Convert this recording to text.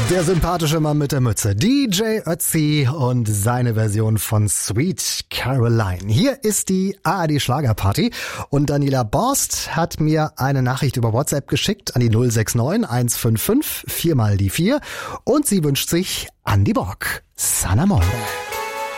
Der sympathische Mann mit der Mütze, DJ Ötzi und seine Version von Sweet Caroline. Hier ist die ARD Schlagerparty und Daniela Borst hat mir eine Nachricht über WhatsApp geschickt an die 069 155 4 mal die 4 und sie wünscht sich Andy Borg. Sana Amore.